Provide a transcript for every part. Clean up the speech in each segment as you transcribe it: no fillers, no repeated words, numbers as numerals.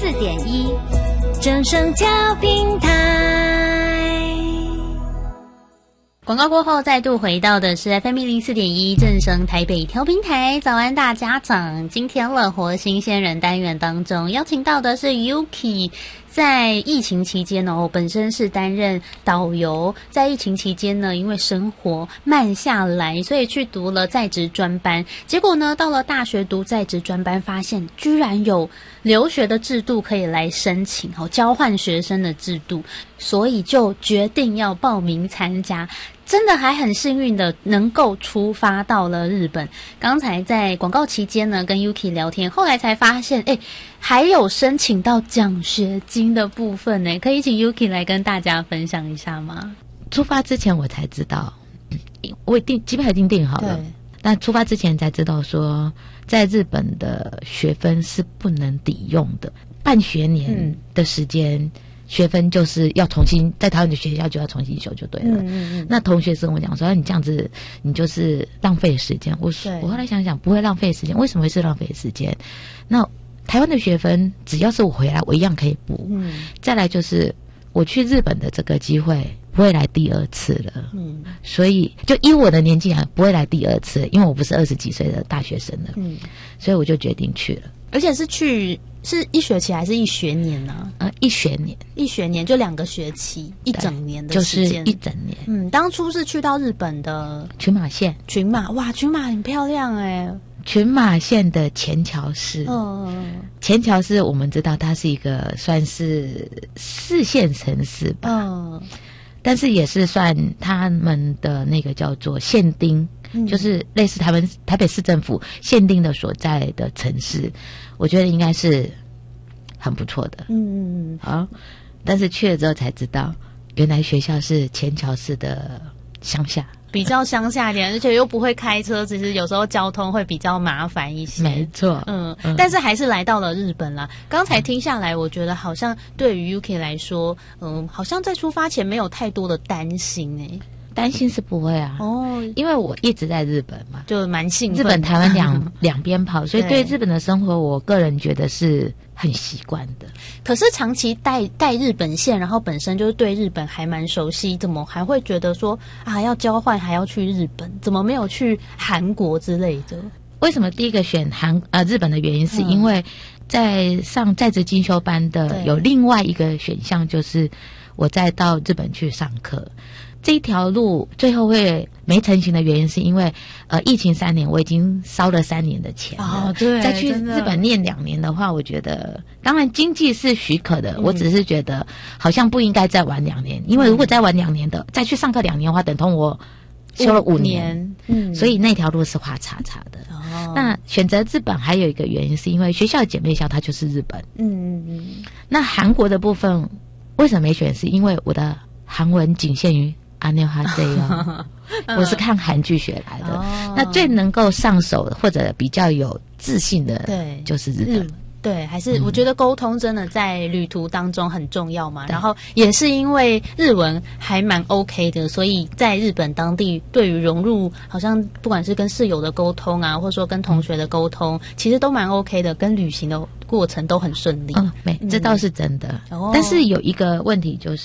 FM104.1正声调频台。 广告过后，再度回到的是 FM104.1正声台北调频台。早安大家长，今天乐活新鲜人单元当中邀请到的是 Yuki。在疫情期间呢，我本身是担任导游，在疫情期间呢，因为生活慢下来，所以去读了在职专班。结果呢，到了大学读在职专班，发现居然有留学的制度可以来申请，交换学生的制度，所以就决定要报名参加。真的还很幸运的能够出发到了日本。刚才在广告期间呢，跟 Yuki 聊天，后来才发现，还有申请到奖学金的部分呢，可以请 Yuki 来跟大家分享一下吗？ 出发之前我才知道，我机票已经订好了，但出发之前才知道说，在日本的学分是不能抵用的，半学年的时间。学分就是要重新在台湾的学校就要重新修就对了。那同学跟我讲说，你这样子你就是浪费时间。我后来想想不会浪费时间，为什么会是浪费时间？那台湾的学分只要是我回来我一样可以补。再来就是我去日本的这个机会不会来第二次了。所以就以我的年纪啊，不会来第二次，因为我不是20几岁的大学生了。所以我就决定去了。 而且是一学期还是一学年呢？ 一学年， 一学年就2个学期，一整年的时间， 就是一整年。 当初是去到日本的群马县， 哇，群马很漂亮群马县的前桥市，前桥市我们知道它是一个算是4线城市吧，但是也是算他们的那个叫做县町。就是类似台北市政府限定的所在的城市，我觉得应该是很不错的。但是去了之后才知道，原来学校是前桥市的乡下， 比较乡下一点，而且又不会开车，其实有时候交通会比较麻烦一些。 没错， 但是还是来到了日本啦。刚才听下来，我觉得好像对于 Yuki 来说，好像在出发前没有太多的担心担心是不会啊，因为我一直在日本嘛， 就蛮兴奋的。 日本、台湾两边跑，所以对日本的生活，我个人觉得是很习惯的。 可是长期带日本线，然后本身就是对日本还蛮熟悉，怎么还会觉得说要交换还要去日本？怎么没有去韩国之类的？ 为什么第一个选日本的原因，是因为在上在职进修班的有另外一个选项，就是我再到日本去上课。这一条路最后会没成型的原因，是因为疫情3年，我已经烧了3年的钱了。 对， 再去日本念2年的话，我觉得当然经济是许可的，我只是觉得好像不应该再玩2年，因为如果再玩2年的，再去上课2年的话，等同我修了5年。所以那条路是画叉叉的。那选择日本还有一个原因，是因为学校的姐妹校它就是日本。那韩国的部分为什么没选？是因为我的韩文仅限于阿妞哈这样，我是看韩剧学来的。那最能够上手或者比较有自信的，就是日本。 对，还是我觉得沟通真的在旅途当中很重要嘛。然后也是因为日文还蛮 OK 的，所以在日本当地对于融入，好像不管是跟室友的沟通啊，或者说跟同学的沟通，其实都蛮 OK 的，跟旅行的过程都很顺利。 这倒是真的。但是有一个问题就是，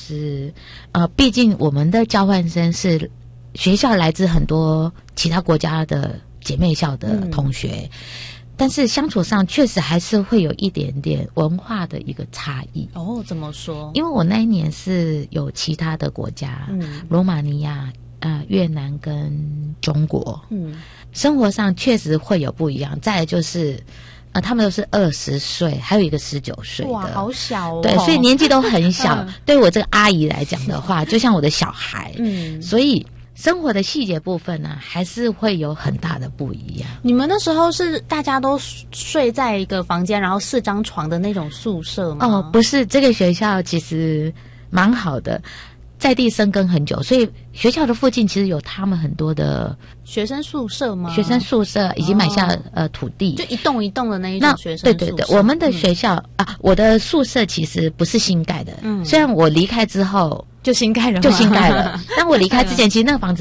毕竟我们的交换生是学校来自很多其他国家的姐妹校的同学。但是相处上确实还是会有一点点文化的一个差异。 怎么说？ 因为我那一年是有其他的国家，罗马尼亚、越南跟中国，生活上确实会有不一样。再来就是他们都是20岁，还有一个19岁的， 哇，好小对，所以年纪都很小。对我这个阿姨来讲的话，就像我的小孩，所以生活的细节部分呢，还是会有很大的不一样。 你们那时候是大家都睡在一个房间，然后4张床的那种宿舍吗？ 不是，这个学校其实蛮好的，在地生根很久，所以学校的附近其实有他们很多的学生宿舍吗？ 学生宿舍已经买下土地， 就一栋一栋的那一种学生宿舍。 对，我们的学校我的宿舍其实不是新盖的，虽然我离开之后就新盖了， 但我离开之前，其实那个房子